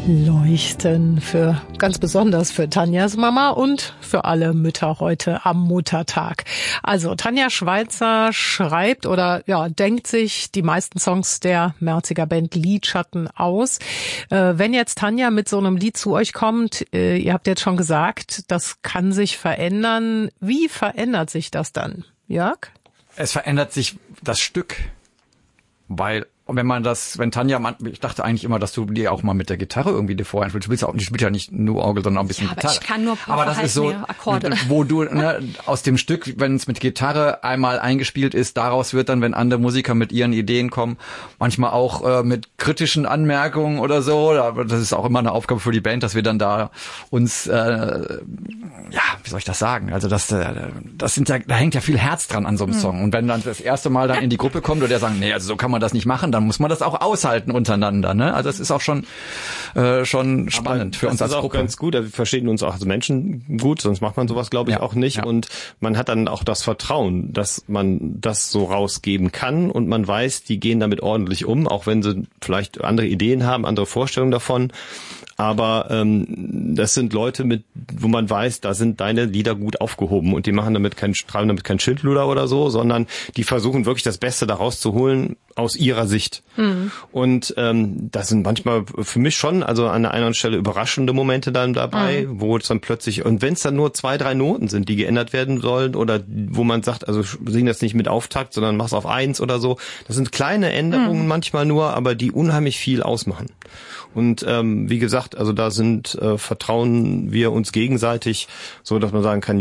Leuchten ganz besonders für Tanjas Mama und für alle Mütter heute am Muttertag. Also Tanja Schweizer schreibt denkt sich die meisten Songs der Merziger Band Lidschatten aus. Wenn jetzt Tanja mit so einem Lied zu euch kommt, ihr habt jetzt schon gesagt, das kann sich verändern. Wie verändert sich das dann, Jörg? Es verändert sich das Stück, weil wenn Tanja, ich dachte eigentlich immer, dass du dir auch mal mit der Gitarre irgendwie dir vorher spielst. Du spielst ja nicht nur Orgel, sondern auch ein bisschen Gitarre. Ich kann nur aber das ist so, Akkorde. Wo du aus dem Stück, wenn es mit Gitarre einmal eingespielt ist, daraus wird dann, wenn andere Musiker mit ihren Ideen kommen, manchmal auch mit kritischen Anmerkungen oder so. Das ist auch immer eine Aufgabe für die Band, dass wir dann da uns, wie soll ich das sagen? Also da hängt ja viel Herz dran an so einem Song. Und wenn dann das erste Mal dann in die Gruppe kommt und der sagt, nee, also so kann man das nicht machen, dann muss man das auch aushalten untereinander, ne? Also es ist auch schon spannend für uns als Gruppe. Das ist auch ganz gut, wir verstehen uns auch als Menschen gut, sonst macht man sowas, glaube ich, auch nicht. Ja. Und man hat dann auch das Vertrauen, dass man das so rausgeben kann und man weiß, die gehen damit ordentlich um, auch wenn sie vielleicht andere Ideen haben, andere Vorstellungen davon. Aber das sind Leute, wo man weiß, da sind deine Lieder gut aufgehoben und die machen schreiben damit kein Schindluder oder so, sondern die versuchen wirklich das Beste daraus zu holen aus ihrer Sicht. Mhm. Und das sind manchmal für mich schon, also an der einen oder anderen Stelle überraschende Momente dann dabei, wo es dann plötzlich, und wenn es dann nur 2, 3 Noten sind, die geändert werden sollen oder wo man sagt, also sing das nicht mit Auftakt, sondern mach's auf 1 oder so. Das sind kleine Änderungen manchmal nur, aber die unheimlich viel ausmachen. Und wie gesagt, also da vertrauen wir uns gegenseitig, so dass man sagen kann,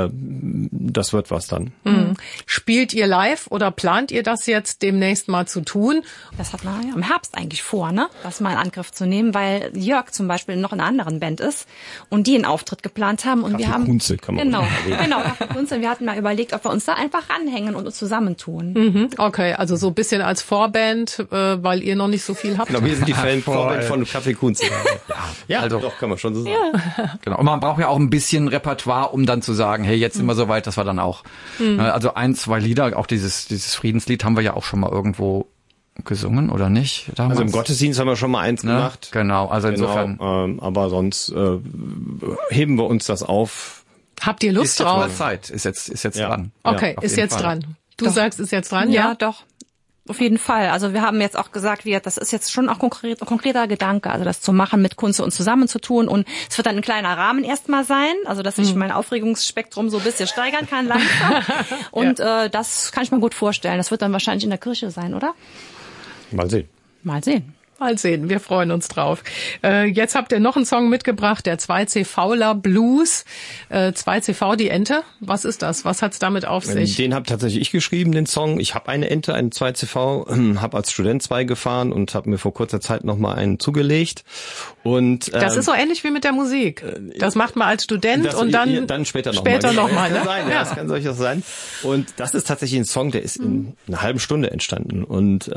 das wird was dann. Mhm. Spielt ihr live oder plant ihr das jetzt demnächst mal zu tun? Das hat man ja im Herbst eigentlich vor, ne? Das mal in Angriff zu nehmen, weil Jörg zum Beispiel noch in einer anderen Band ist und die einen Auftritt geplant haben und wir haben Kunze, kann man genau, Kunze. Wir hatten mal überlegt, ob wir uns da einfach ranhängen und uns zusammentun. Mhm. Okay, also so ein bisschen als Vorband, weil ihr noch nicht so viel habt. Genau, wir sind die Vorband von Kaffee Kunze. Ja, also doch, kann man schon so sagen. Ja. Genau. Und man braucht ja auch ein bisschen Repertoire, um dann zu sagen, hey, jetzt sind wir so weit, dass wir dann auch, also 1, 2 Lieder, auch dieses Friedenslied haben wir ja auch schon mal irgendwo gesungen, oder nicht? Damals? Also im Gottesdienst haben wir schon mal eins gemacht. Genau, also insofern. Aber sonst heben wir uns das auf. Habt ihr Lust drauf? Zeit, ist jetzt dran. Okay, ist jetzt dran. Du sagst, ist jetzt dran, ja? Ja, doch. Auf jeden Fall. Also wir haben jetzt auch gesagt, das ist jetzt schon auch konkreter Gedanke, also das zu machen, mit Kunze und zusammenzutun. Und es wird dann ein kleiner Rahmen erstmal sein, also dass ich mein Aufregungsspektrum so ein bisschen steigern kann langsam. Und das kann ich mir gut vorstellen. Das wird dann wahrscheinlich in der Kirche sein, oder? Mal sehen. Mal sehen, wir freuen uns drauf. Jetzt habt ihr noch einen Song mitgebracht, der 2CV Blues. 2CV, die Ente, was ist das? Was hat's damit auf sich? Den habe tatsächlich ich geschrieben, den Song. Ich habe eine Ente, einen 2CV, habe als Student 2 gefahren und habe mir vor kurzer Zeit nochmal einen zugelegt. Und das ist so ähnlich wie mit der Musik. Das macht man als Student und dann später nochmal. Ne? Das kann durchaus sein. Und das ist tatsächlich ein Song, der ist in einer halben Stunde entstanden. Und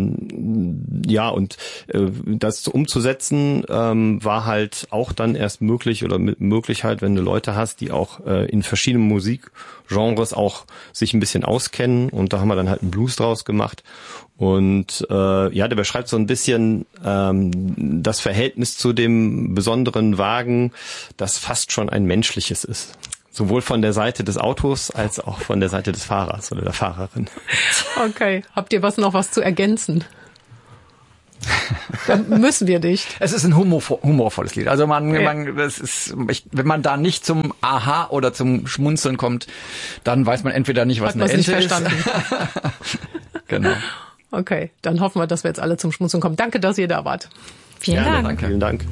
das umzusetzen war halt auch dann erst möglich oder mit Möglichkeit, wenn du Leute hast, die auch in verschiedenen Musikgenres auch sich ein bisschen auskennen, und da haben wir dann halt einen Blues draus gemacht. Und der beschreibt so ein bisschen das Verhältnis zu dem besonderen Wagen, das fast schon ein menschliches ist. Sowohl von der Seite des Autos als auch von der Seite des Fahrers oder der Fahrerin. Okay, habt ihr noch was zu ergänzen? Da müssen wir nicht. Es ist ein humorvolles Lied. Also wenn man da nicht zum Aha oder zum Schmunzeln kommt, dann weiß man entweder nicht, was eine Ente ist. Genau. Okay, dann hoffen wir, dass wir jetzt alle zum Schmunzeln kommen. Danke, dass ihr da wart. Vielen Dank. Danke. Vielen Dank.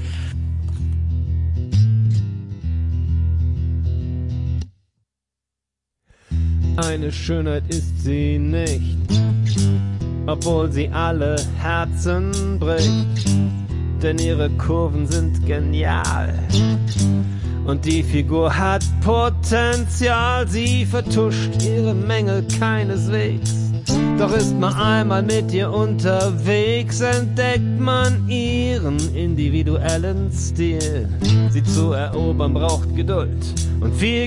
Eine Schönheit ist sie nicht, obwohl sie alle Herzen bricht, denn ihre Kurven sind genial und die Figur hat Potenzial. Sie vertuscht ihre Mängel keineswegs, doch ist man einmal mit ihr unterwegs, entdeckt man ihren individuellen Stil. Sie zu erobern braucht Geduld und viel